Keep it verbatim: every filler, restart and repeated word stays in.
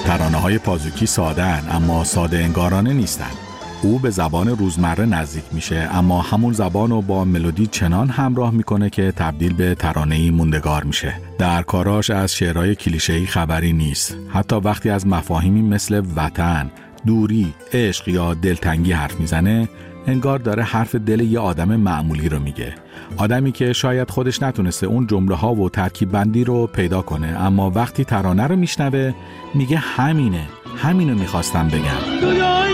ترانه‌های پازوکی ساده‌اند اما ساده انگارانه نیستند. او به زبان روزمره نزدیک میشه اما همون زبان رو با ملودی چنان همراه میکنه که تبدیل به ترانه‌ای موندگار میشه. در کاراش از شعرهای کلیشه‌ای خبری نیست. حتی وقتی از مفاهیمی مثل وطن، دوری، عشق یا دلتنگی حرف میزنه، انگار داره حرف دل یه آدم معمولی رو میگه. آدمی که شاید خودش نتونسته اون جمله ها و ترکیب بندی رو پیدا کنه اما وقتی ترانه رو میشنوه میگه همینه، همینو میخواستم بگم.